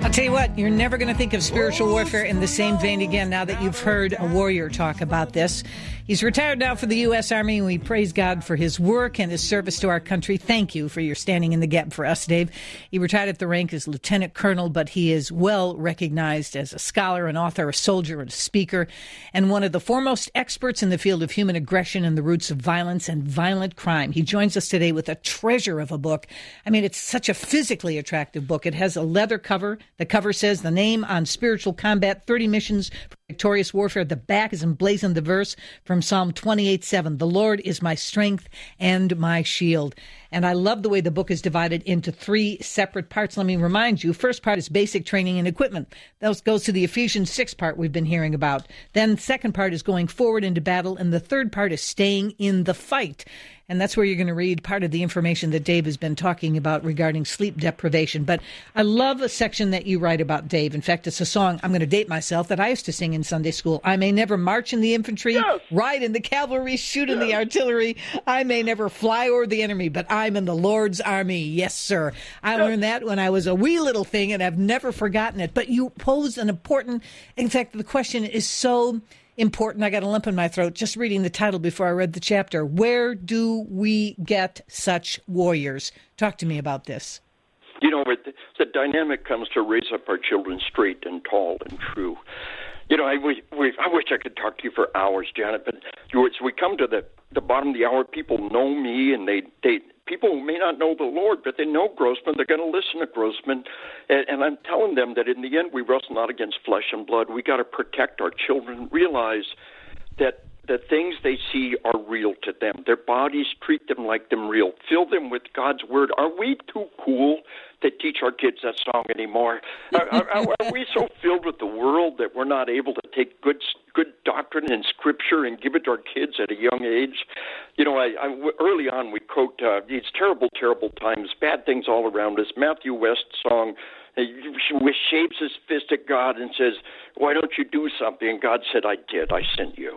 I'll tell you what, you're never going to think of spiritual warfare in the same vein again now that you've heard a warrior talk about this. He's retired now from the U.S. Army, and we praise God for his work and his service to our country. Thank you for your standing in the gap for us, Dave. He retired at the rank as lieutenant colonel, but he is well recognized as a scholar, an author, a soldier, and a speaker, and one of the foremost experts in the field of human aggression and the roots of violence and violent crime. He joins us today with a treasure of a book. I mean, it's such a physically attractive book. It has a leather cover. The cover says the name on spiritual combat, 30 missions for victorious warfare. The back is emblazoned the verse from Psalm 28:7. The Lord is my strength and my shield. And I love the way the book is divided into three separate parts. Let me remind you, first part is basic training and equipment. That goes to the Ephesians 6 part we've been hearing about. Then second part is going forward into battle. And the third part is staying in the fight. And that's where you're going to read part of the information that Dave has been talking about regarding sleep deprivation. But I love a section that you write about, Dave. In fact, it's a song, I'm going to date myself, that I used to sing in Sunday school. I may never march in the infantry, yes, ride in the cavalry, shoot in the artillery. I may never fly o'er the enemy, but I'm in the Lord's army. Yes, sir. I learned that when I was a wee little thing, and I've never forgotten it. But you pose an important, in fact, the question is so important. I got a lump in my throat just reading the title before I read the chapter. Where do we get such warriors? Talk to me about this. You know, the dynamic comes to raise up our children straight and tall and true. You know, I wish I could talk to you for hours, Janet, but as we come to the bottom of the hour, people know me, and they people who may not know the Lord, but they know Grossman. They're going to listen to Grossman, and I'm telling them that in the end, we wrestle not against flesh and blood. We got to protect our children. Realize that the things they see are real to them. Their bodies treat them like them real. Fill them with God's word. Are we too cool to teach our kids that song anymore? Are we so filled with the world that we're not able to take good doctrine and scripture and give it to our kids at a young age? You know, early on we quote these terrible, terrible times, bad things all around us. Matthew West's song, he shaves his fist at God and says, why don't you do something? And God said, I did. I sent you.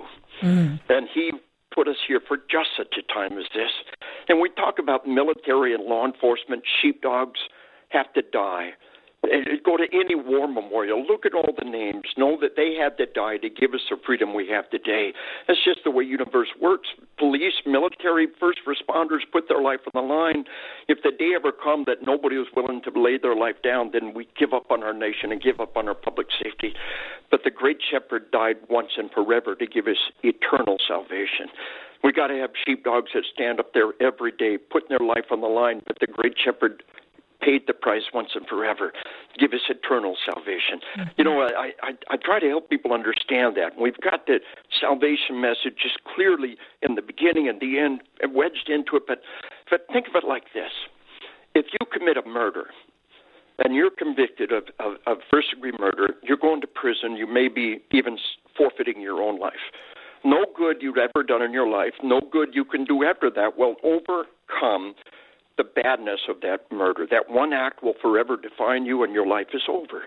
And he put us here for just such a time as this. And we talk about military and law enforcement. Sheepdogs have to die. Go to any war memorial. Look at all the names. Know that they had to die to give us the freedom we have today. That's just the way universe works. Police, military, first responders put their life on the line. If the day ever come that nobody was willing to lay their life down, then we give up on our nation and give up on our public safety. But the great shepherd died once and forever to give us eternal salvation. We got to have sheepdogs that stand up there every day, putting their life on the line. But the great shepherd paid the price once and forever to give us eternal salvation. Mm-hmm. You know, I try to help people understand that. We've got the salvation message just clearly in the beginning and the end wedged into it. But think of it like this. If you commit a murder and you're convicted of first-degree murder, you're going to prison. You may be even forfeiting your own life. No good you've ever done in your life, no good you can do after that will overcome the badness of that murder. That one act will forever define you and your life is over.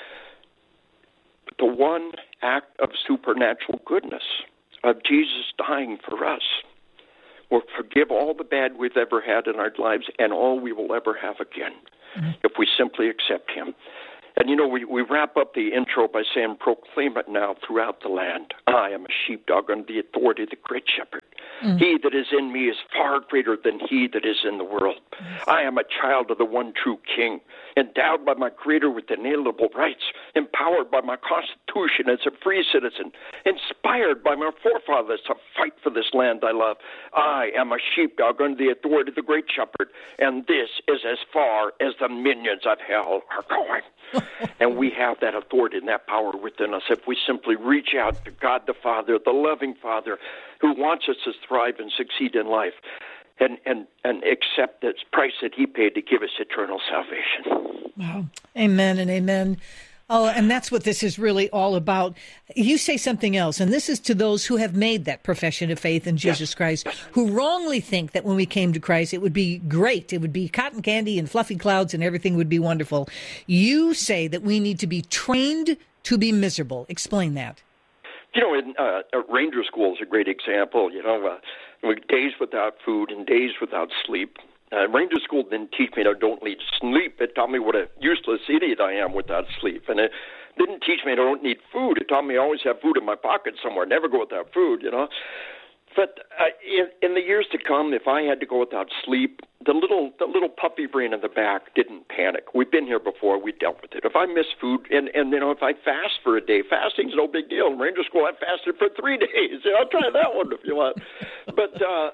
But the one act of supernatural goodness, of Jesus dying for us, will forgive all the bad we've ever had in our lives and all we will ever have again, if we simply accept him. And, you know, we wrap up the intro by saying, proclaim it now throughout the land. I am a sheepdog under the authority of the great shepherd. He that is in me is far greater than he that is in the world. I am a child of the one true King, endowed by my Creator with inalienable rights, empowered by my Constitution as a free citizen, inspired by my forefathers to fight for this land I love. I am a sheepdog under the authority of the great shepherd, and this is as far as the minions of hell are going. And we have that authority and that power within us if we simply reach out to God the Father, the loving Father, who wants us to thrive and succeed in life, and accept the price that he paid to give us eternal salvation. Wow. Amen and amen. Oh, and that's what this is really all about. You say something else, and this is to those who have made that profession of faith in Jesus Christ, who wrongly think that when we came to Christ, it would be great. It would be cotton candy and fluffy clouds and everything would be wonderful. You say that we need to be trained to be miserable. Explain that. You know, Ranger School is a great example. You know, days without food and days without sleep, Ranger School didn't teach me that I don't need sleep. It taught me what a useless idiot I am without sleep. And it didn't teach me I don't need food. It taught me I always have food in my pocket somewhere, never go without food, you know. But in the years to come, if I had to go without sleep, the little puppy brain in the back didn't panic. We've been here before. We dealt with it. If I miss food, and you know, if I fast for a day, fasting's no big deal. In Ranger School, I fasted for 3 days. I'll try that one if you want. But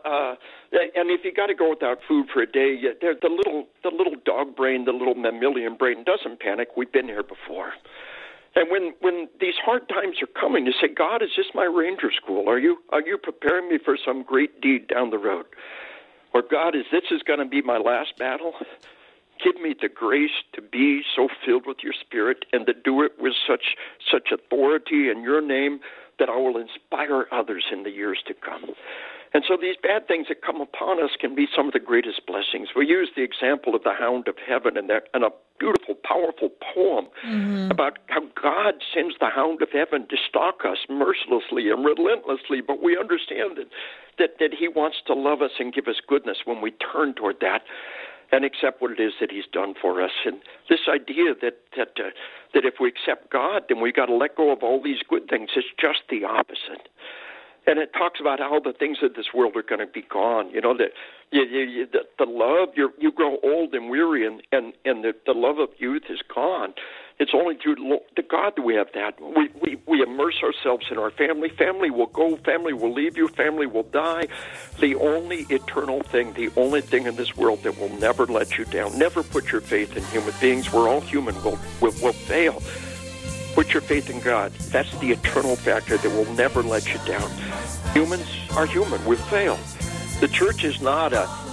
and if you got to go without food for a day, the little dog brain, the little mammalian brain doesn't panic. We've been here before. And when these hard times are coming, you say, God, is this my Ranger School? Are you preparing me for some great deed down the road? Or God, this is going to be my last battle? Give me the grace to be so filled with your Spirit and to do it with such authority in your name that I will inspire others in the years to come. And so these bad things that come upon us can be some of the greatest blessings. We use the example of the Hound of Heaven and a beautiful, powerful poem about how God sends the Hound of Heaven to stalk us mercilessly and relentlessly, but we understand that he wants to love us and give us goodness when we turn toward that and accept what it is that he's done for us. And this idea that if we accept God, then we got to let go of all these good things is just the opposite. And it talks about how the things of this world are going to be gone. You know, the love, you grow old and weary, and the love of youth is gone. It's only through the God that we have that. We immerse ourselves in our family. Family will go. Family will leave you. Family will die. The only eternal thing, the only thing in this world that will never let you down. Never put your faith in human beings. We're all human. We'll fail. Put your faith in God. That's the eternal factor that will never let you down. Humans are human. We fail. The church is not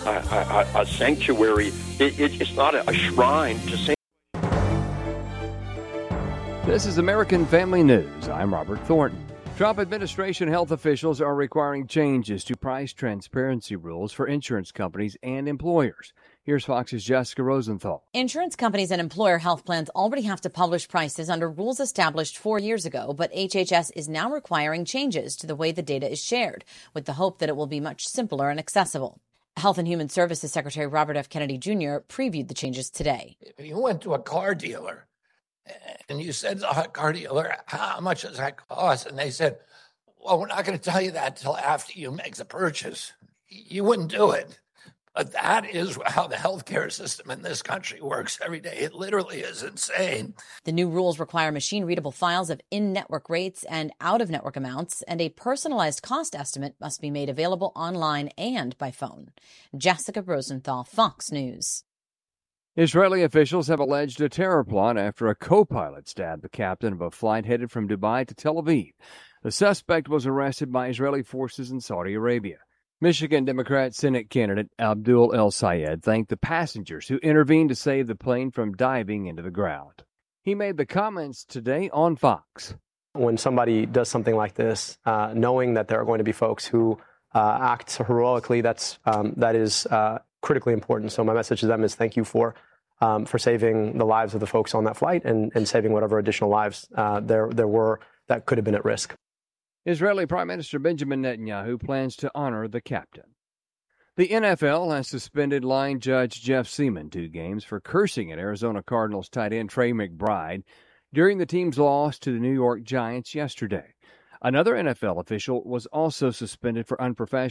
a sanctuary. It's not a shrine to Saint. This is American Family News. I'm Robert Thornton. Trump administration health officials are requiring changes to price transparency rules for insurance companies and employers. Here's Fox's Jessica Rosenthal. Insurance companies and employer health plans already have to publish prices under rules established 4 years ago, but HHS is now requiring changes to the way the data is shared, with the hope that it will be much simpler and accessible. Health and Human Services Secretary Robert F. Kennedy Jr. previewed the changes today. If you went to a car dealer and you said to the car dealer, how much does that cost? And they said, well, we're not going to tell you that until after you make the purchase. You wouldn't do it. But that is how the healthcare system in this country works every day. It literally is insane. The new rules require machine-readable files of in-network rates and out-of-network amounts, and a personalized cost estimate must be made available online and by phone. Jessica Rosenthal, Fox News. Israeli officials have alleged a terror plot after a co-pilot stabbed the captain of a flight headed from Dubai to Tel Aviv. The suspect was arrested by Israeli forces in Saudi Arabia. Michigan Democrat Senate candidate Abdul El Sayed thanked the passengers who intervened to save the plane from diving into the ground. He made the comments today on Fox. When somebody does something like this, knowing that there are going to be folks who act heroically, that is critically important. So my message to them is thank you for saving the lives of the folks on that flight and saving whatever additional lives there were that could have been at risk. Israeli Prime Minister Benjamin Netanyahu plans to honor the captain. The NFL has suspended line judge Jeff Seaman 2 games for cursing at Arizona Cardinals tight end Trey McBride during the team's loss to the New York Giants yesterday. Another NFL official was also suspended for unprofessional